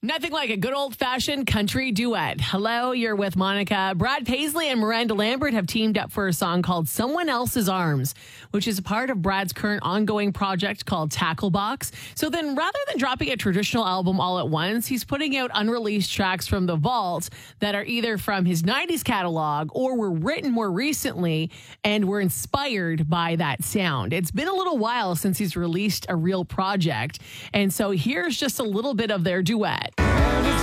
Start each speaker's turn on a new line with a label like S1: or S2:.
S1: Nothing like a good old-fashioned country duet. Hello, you're with Monica. Brad Paisley and Miranda Lambert have teamed up for a song called Someone Else's Arms, which is a part of Brad's current ongoing project called Tacklebox. So then rather than dropping a traditional album all at once, he's putting out unreleased tracks from the vault that are either from his 90s catalog or were written more recently and were inspired by that sound. It's been a little while since he's released a real project. And so here's just a little bit of their duet.